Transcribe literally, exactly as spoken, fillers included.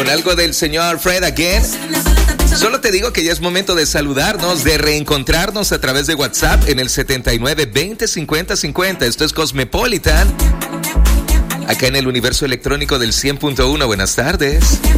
Con algo del señor Fred Again. Solo te digo que ya es momento de saludarnos, de reencontrarnos a través de WhatsApp en el setenta y nueve veinte cincuenta cincuenta. Esto es Cosmopolitan, acá en el universo electrónico del cien punto uno. Buenas tardes.